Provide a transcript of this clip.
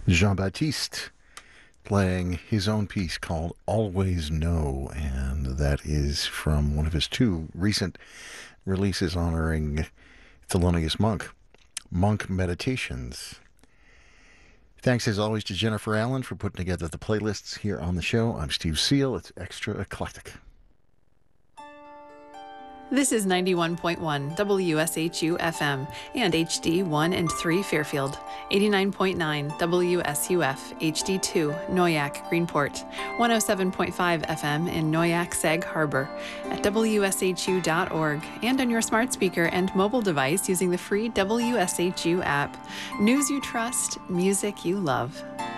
Jean-Baptiste playing his own piece called Always Know, and that is from one of his two recent releases honoring Thelonious Monk, Monk Meditations. Thanks as always to Jennifer Allen for putting together the playlists here on the show. I'm Steve Seal. It's Extra Eclectic. This is 91.1 WSHU FM and HD 1 and 3 Fairfield, 89.9 WSUF HD 2 Noyak Greenport, 107.5 FM in Noyak Sag Harbor, at WSHU.org, and on your smart speaker and mobile device using the free WSHU app. News you trust, music you love.